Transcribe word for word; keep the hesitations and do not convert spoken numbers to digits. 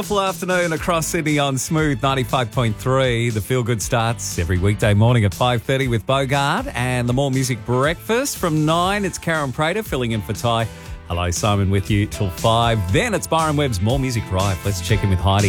Wonderful afternoon across Sydney on Smooth ninety-five point three. The Feel Good starts every weekday morning at five thirty with Bogart, and the More Music Breakfast from nine. It's Karen Prater filling in for Ty. Hello, Simon with you till five. Then it's Byron Webb's More Music Drive. Let's check in with Heidi.